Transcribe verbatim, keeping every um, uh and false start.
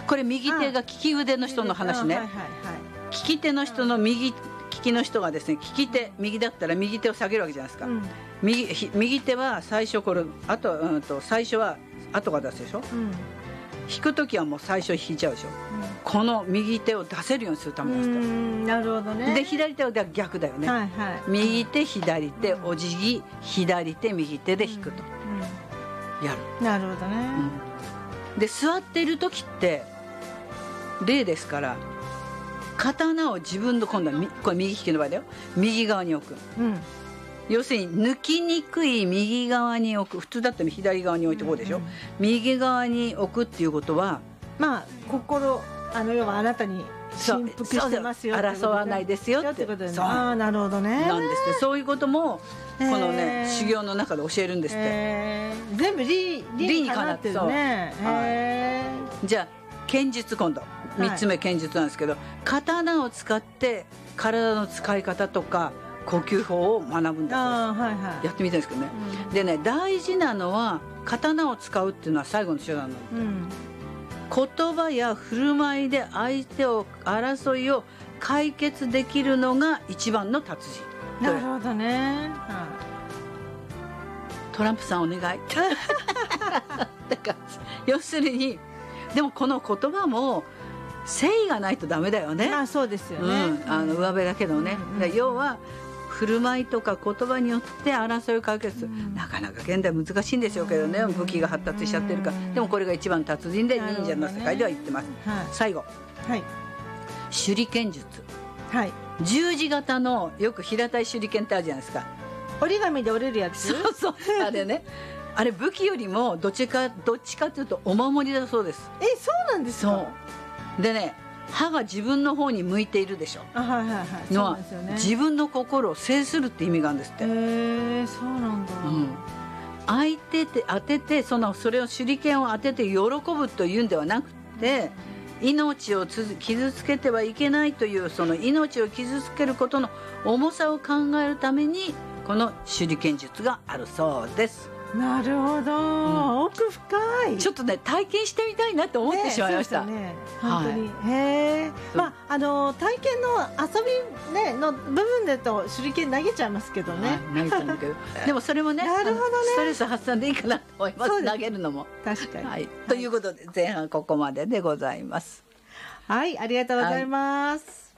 これ右手が利き腕の人の話ね、 はいはいはい、 利き手の人の右利きの人がですね、利き手右だったら右手を下げるわけじゃないですか、うん、右, 右手は最初これあと、うん、と最初は後が出すでしょ、うん、引くときはもう最初引いちゃうでしょ、うん、この右手を出せるようにするためですから。 なるほどね。 で左手は逆だよね、はいはい、右手左手お辞儀左手右手で引くと、うん、やる。 なるほどね、 うん、で座っている時って例ですから刀を自分の今度はこれ右利きの場合だよ、右側に置く、うん、要するに抜きにくい右側に置く。普通だったら左側に置いてこうでしょ、うんうん、右側に置くっていうことはまあ心あの要はあなたに振幅してますよ、 争わないですよってことで、ね、ああなるほどね。 なんですって。そういうこともこのね修行の中で教えるんですって。 全部理理にかなってるね。 はい、じゃあ剣術、今度みっつめ剣術なんですけど、はい、刀を使って体の使い方とか呼吸法を学ぶんだそうです。あ、はいはい、やってみたいんですけどね、うん、でね大事なのは刀を使うっていうのは最後の手段なんだって、うん、言葉や振る舞いで相手を争いを解決できるのが一番の達人。 なるほどね、はい、トランプさんお願いだから要するにでもこの言葉も誠意がないとダメだよね。 まあそうですよね、 うん、あの上辺だけどね、うんうん、要は振る舞いとか言葉によって争いを解決する、うん、なかなか現代難しいんでしょうけどね、武器が発達しちゃってるから、うん、でもこれが一番達人で忍者の世界では言ってます、ね、はい、最後、はい、手裏剣術、はい、十字型のよく平たい手裏剣ってあるじゃないですか。 折り紙で折れるやつ。 そうそうあれねあれ武器よりもどっちかどっちかというとお守りだそうです。 え、そうなんですか。 そうでね、歯が自分の方に向いているでしょ、 あ、はいはいはい、 のは、 そうですよね、 自分の心を制するって意味があるんですって。 へえ、そうなんだ、 うん、相手って当ててそのそれを手裏剣を当てて喜ぶというんではなくて、命をつ傷つけてはいけないというその命を傷つけることの重さを考えるためにこの手裏剣術があるそうです。 なるほど、うん、奥深い。ちょっとね体験してみたいなって思ってしまいました、ね、 ね、本当に、はい、へえ、まああの体験の遊び、ね、の部分でと手裏剣投げちゃいますけどね、はい、 投げちゃうんだけどでもそれもね、 なるほどね、 ストレス発散でいいかなと思います。投げるのも確かに、 はい、ということで前半ここまででございます。 はい、ありがとうございます。はい。